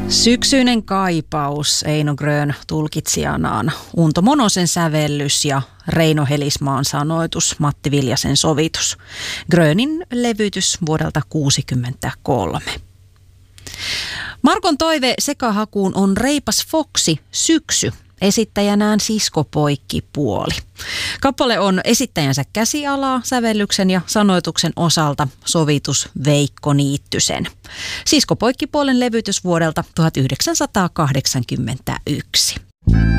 Syksyinen kaipaus, Eino Grön tulkitsijanaan, Unto Monosen sävellys ja Reino Helismaan sanoitus, Matti Viljasen sovitus. Grönin levytys vuodelta 1963. Markon toive sekahakuun on Reipas Foksi, Syksy. Esittäjänään siskopoikkipuoli. Kappale on esittäjänsä käsialaa sävellyksen ja sanoituksen osalta, sovitus Veikko Niittysen. Siskopoikkipuolen levytys vuodelta 1981.